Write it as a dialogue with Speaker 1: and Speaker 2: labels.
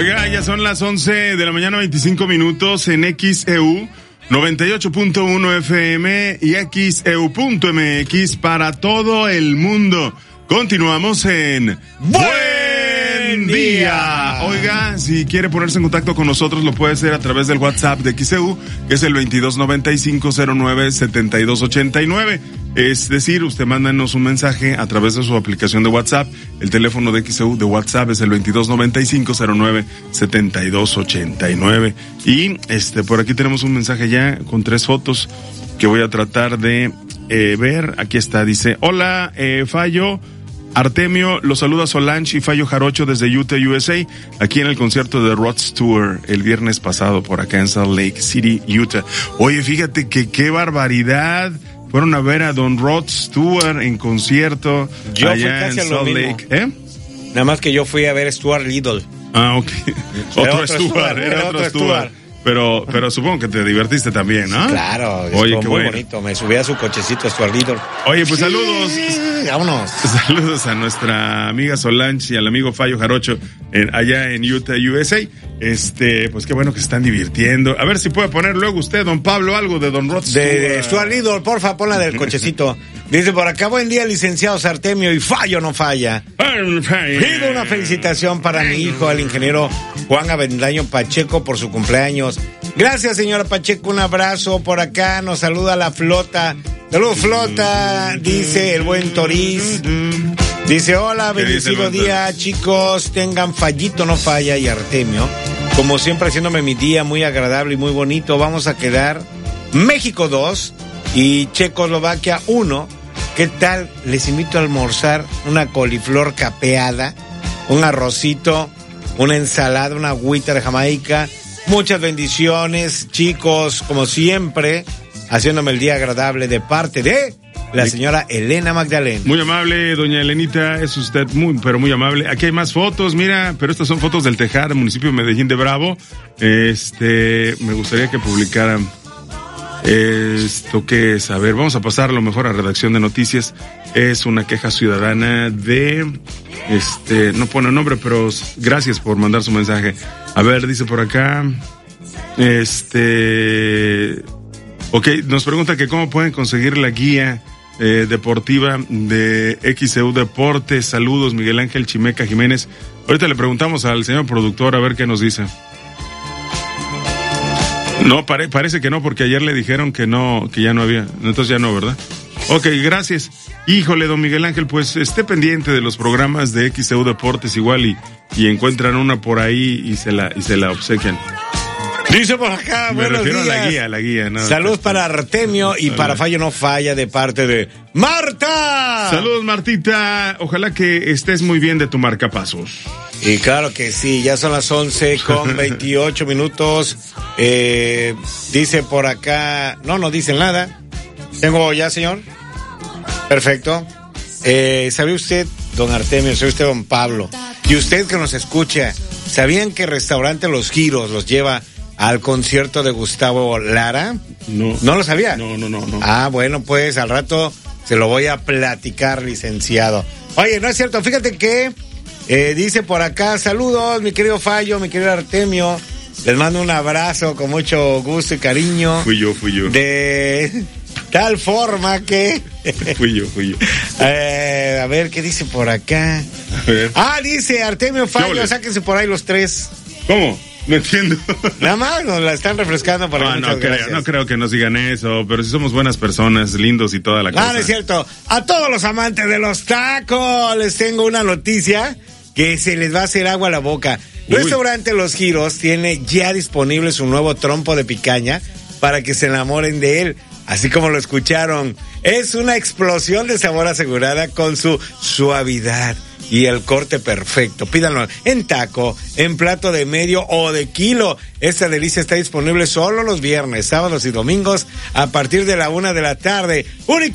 Speaker 1: Oiga, ya son las 11 de la mañana, 25 minutos en XEU 98.1 FM y XEU.mx para todo el mundo. Continuamos en Buen Día. Oiga, si quiere ponerse en contacto con nosotros, lo puede hacer a través del WhatsApp de XEU, que es el 2295097289. Es decir, usted mándanos un mensaje a través de su aplicación de WhatsApp. El teléfono de XEU de WhatsApp es el 2295097289. Y por aquí tenemos un mensaje ya con 3 fotos que voy a tratar de ver. Aquí está, dice: hola, Fallo, Artemio, los saluda Solange y Fallo Jarocho desde Utah, USA, aquí en el concierto de Rod Stewart el viernes pasado por acá en Salt Lake City, Utah. Oye, fíjate que qué barbaridad. Fueron a ver a Don Rod Stewart en concierto.
Speaker 2: Yo
Speaker 1: allá
Speaker 2: fui casi
Speaker 1: en
Speaker 2: a lo
Speaker 1: Salt
Speaker 2: mismo.
Speaker 1: Lake.
Speaker 2: Nada más que yo fui a ver Stuart Little.
Speaker 1: Ah, ok. Otro
Speaker 2: Stuart,
Speaker 1: era otro Stuart. Pero supongo que te divertiste también, ¿no?
Speaker 2: Claro,
Speaker 1: oye,
Speaker 2: qué
Speaker 1: qué
Speaker 2: muy
Speaker 1: bueno.
Speaker 2: Bonito. Me subí a su cochecito Stuart Little.
Speaker 1: Oye, pues saludos.
Speaker 2: Vámonos.
Speaker 1: Saludos a nuestra amiga Solange y al amigo Fallo Jarocho allá en Utah, USA. Pues qué bueno que se están divirtiendo. A ver si puede poner luego usted, don Pablo, algo de Don Rod Stewart.
Speaker 2: De Stuart Little, porfa, ponla del cochecito. Dice por acá: buen día, licenciados Artemio y Fallo no falla. Pido una felicitación para mi hijo, el ingeniero Juan Avendaño Pacheco, por su cumpleaños. Gracias, señora Pacheco, un abrazo. Por acá nos saluda la flota. Saludos, flota, dice el buen Toriz. Dice: hola, bendecido día, chicos. Tengan Fallito no falla y Artemio, como siempre, haciéndome mi día muy agradable y muy bonito. Vamos a quedar México 2 y Checoslovaquia 1. ¿Qué tal? Les invito a almorzar una coliflor capeada, un arrocito, una ensalada, una agüita de Jamaica. Muchas bendiciones, chicos, como siempre, haciéndome el día agradable de parte de la señora Elena Magdalena.
Speaker 1: Muy amable, doña Elenita, es usted muy, pero muy amable. Aquí hay más fotos, mira, pero estas son fotos del Tejar, municipio de Medellín de Bravo. Me gustaría que publicaran esto que es. A ver, vamos a pasar lo mejor a redacción de noticias. Es una queja ciudadana de, no pone nombre, pero gracias por mandar su mensaje. A ver, dice por acá, ok, nos pregunta que cómo pueden conseguir la guía deportiva de XEU Deportes. Saludos, Miguel Ángel Chimeca Jiménez. Ahorita le preguntamos al señor productor a ver qué nos dice. No, parece que no, porque ayer le dijeron que no, que ya no había. Entonces ya no, ¿verdad? Ok, gracias. Híjole, don Miguel Ángel, pues esté pendiente de los programas de XEU Deportes igual y encuentran una por ahí y se la obsequian.
Speaker 2: Dice por acá,
Speaker 1: Me
Speaker 2: buenos
Speaker 1: refiero
Speaker 2: días.
Speaker 1: a la guía. No,
Speaker 2: saludos para Artemio y para Fallo no falla de parte de Marta.
Speaker 1: Saludos, Martita. Ojalá que estés muy bien de tu marcapasos.
Speaker 2: Y claro que sí, ya son las 11:28 minutos. Dice por acá, no dicen nada. Tengo ya, señor. Perfecto. ¿Sabe usted, don Artemio, sabe usted, don Pablo, y usted que nos escucha, sabían que Restaurante Los Giros los lleva al concierto de Gustavo Lara?
Speaker 1: No.
Speaker 2: ¿No lo sabía?
Speaker 1: No.
Speaker 2: Ah, bueno, pues al rato se lo voy a platicar, licenciado. Oye, no es cierto, fíjate que dice por acá: saludos, mi querido Fallo, mi querido Artemio. Les mando un abrazo con mucho gusto y cariño.
Speaker 1: Fui yo.
Speaker 2: De tal forma que...
Speaker 1: Fui yo.
Speaker 2: a ver, ¿qué dice por acá?
Speaker 1: A ver.
Speaker 2: Dice Artemio, Fallo, sáquense por ahí los 3.
Speaker 1: ¿Cómo? No entiendo.
Speaker 2: Nada más nos la están refrescando para
Speaker 1: No creo que nos digan eso, pero si somos buenas personas, lindos y toda la cosa.
Speaker 2: No es cierto. A todos los amantes de los tacos les tengo una noticia que se les va a hacer agua a la boca. Restaurante Los Giros tiene ya disponible su nuevo trompo de picaña para que se enamoren de él, así como lo escucharon. Es una explosión de sabor asegurada con su suavidad y el corte perfecto. Pídanlo en taco, en plato de medio o de kilo. Esta delicia está disponible solo los viernes, sábados y domingos a partir de la 1 de la tarde.